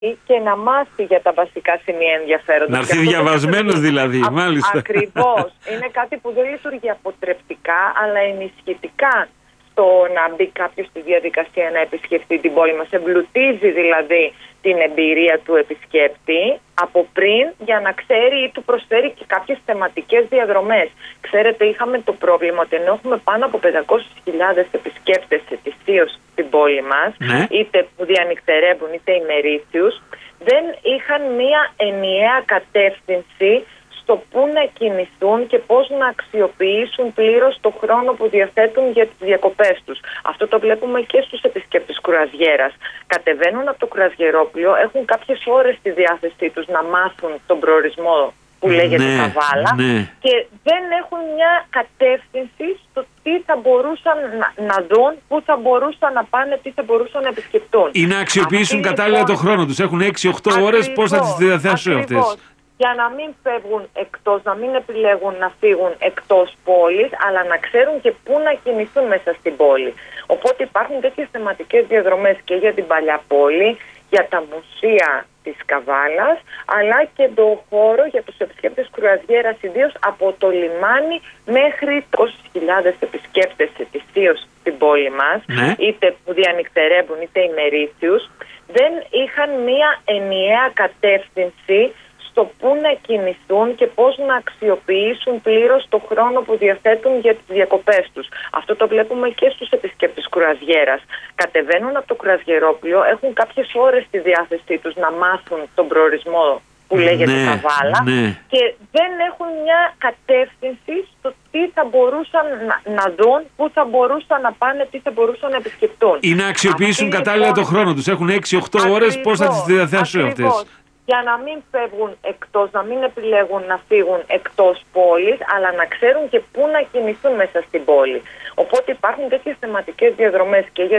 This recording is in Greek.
και να μάθει για τα βασικά σημεία ενδιαφέροντος. Να έρθει διαβασμένος δηλαδή, μάλιστα. Ακριβώς. Είναι κάτι που δεν λειτουργεί αποτρεπτικά, αλλά ενισχυτικά στο να μπει κάποιος στη διαδικασία να επισκεφτεί την πόλη μας. Εμπλουτίζει δηλαδή την εμπειρία του επισκέπτη από πριν για να ξέρει ή του προσφέρει και κάποιες θεματικές διαδρομές. Ξέρετε, είχαμε το πρόβλημα ότι ενώ έχουμε πάνω από 500.000 επισκέπτες ετησίως στην πόλη μας, ναι, είτε που διανυκτερεύουν είτε ημερήσιους, δεν είχαν μία ενιαία κατεύθυνση στο πού να κινηθούν και πώς να αξιοποιήσουν πλήρως το χρόνο που διαθέτουν για τις διακοπές τους. Αυτό το βλέπουμε και στους επισκέπτες κρουαζιέρας. Κατεβαίνουν από το κρουαζιερόπλοιο, έχουν κάποιες ώρες στη διάθεσή τους να μάθουν τον προορισμό που λέγεται Καβάλα, και δεν έχουν μια κατεύθυνση στο τι θα μπορούσαν να δουν, πού θα μπορούσαν να πάνε, τι θα μπορούσαν να επισκεπτούν. Ή να αξιοποιήσουν κατάλληλα τον χρόνο τους. Έχουν 6-8 ώρες, πώς θα τις διαθέσουν αυτές. Για να μην φεύγουν εκτός, να μην επιλέγουν να φύγουν εκτός πόλης, αλλά να ξέρουν και πού να κινηθούν μέσα στην πόλη. Οπότε υπάρχουν τέτοιες θεματικές διαδρομές και για την παλιά πόλη, για τα μουσεία της Καβάλας, αλλά και το χώρο για τους επισκέπτες κρουαζιέρας, ιδίως από το λιμάνι μέχρι 20.000 επισκέπτες ετησίως στην πόλη μας, είτε που διανυκτερεύουν είτε ημερήσιους, δεν είχαν μία ενιαία κατεύθυνση στο πού να κινηθούν και πώς να αξιοποιήσουν πλήρως το χρόνο που διαθέτουν για τις διακοπές τους. Αυτό το βλέπουμε και στους επισκέπτες κρουαζιέρας. Κατεβαίνουν από το κρουαζιερόπλοιο, έχουν κάποιες ώρες στη διάθεσή τους να μάθουν τον προορισμό που λέγεται Καβάλα, και δεν έχουν μια κατεύθυνση στο τι θα μπορούσαν να δουν, πού θα μπορούσαν να πάνε, τι θα μπορούσαν να επισκεπτούν. Ή να αξιοποιήσουν κατάλληλα τον χρόνο τους. Έχουν 6-8 ώρες, πώς θα τις διαθέσουν αυτές. Για να μην φεύγουν εκτός, να μην επιλέγουν να φύγουν εκτός πόλης, αλλά να ξέρουν και πού να κινηθούν μέσα στην πόλη. Οπότε υπάρχουν τέτοιες θεματικές διαδρομές και για